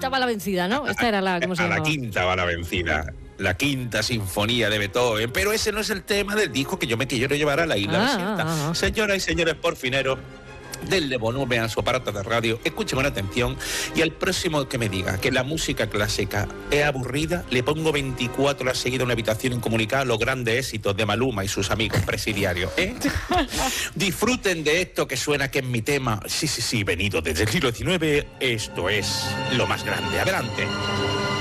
quinta va la vencida, ¿no? Esta era la... ¿cómo se llamaba? La quinta va la vencida. La quinta sinfonía de Beethoven. Pero ese no es el tema del disco que yo me quiero llevar a la isla desierta. Señoras y señores porfineros, denle volumen a su aparato de radio, escuchen con atención, y al próximo que me diga que la música clásica es aburrida, le pongo 24 horas seguidas en una habitación incomunicada los grandes éxitos de Maluma y sus amigos presidiarios, ¿eh? Disfruten de esto que suena, que es mi tema. Sí, venido desde el siglo XIX, esto es lo más grande. Adelante.